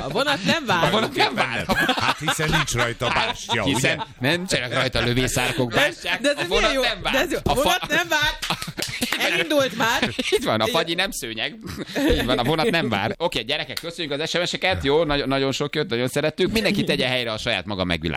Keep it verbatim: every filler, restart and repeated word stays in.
A vonat nem vár. A vonat nem vár. Hát hiszen nincs rajta bástya, Hiszen ugye? nem csak rajta lövészárkok bástyák, De ez a milyen vonat jó? nem vár. De ez jó. A A vonat fa- nem vár. Elindult már. Itt van, a fagyi nem szőnyeg. Így van, a vonat nem vár. Oké, gyerekek, köszönjük az es em es-eket, jó, nagyon, nagyon sok jött, nagyon szerettük. Mindenki tegye helyre a saját maga megvilágítását.